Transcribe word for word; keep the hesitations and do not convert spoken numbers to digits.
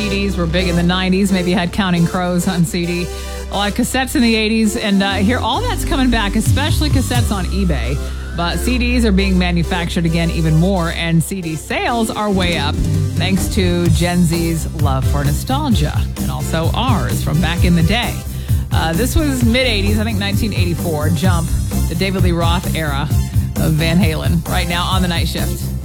C Ds were big in the nineties. Maybe you had Counting Crows on C D. A lot of cassettes in the eighties. And uh, here, all that's coming back, especially cassettes on eBay. But C Ds are being manufactured again even more, and C D sales are way up thanks to Gen Z's love for nostalgia, and also ours from back in the day. Uh, this was mid-eighties, I think nineteen eighty-four, Jump, the David Lee Roth era of Van Halen, right now on The Night Shift.